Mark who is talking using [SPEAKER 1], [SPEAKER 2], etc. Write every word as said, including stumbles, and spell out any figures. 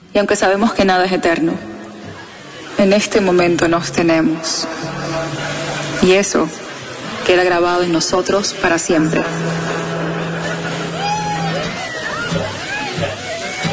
[SPEAKER 1] Y aunque sabemos que nada es eterno, en este momento nos tenemos. Y eso queda grabado en nosotros para siempre.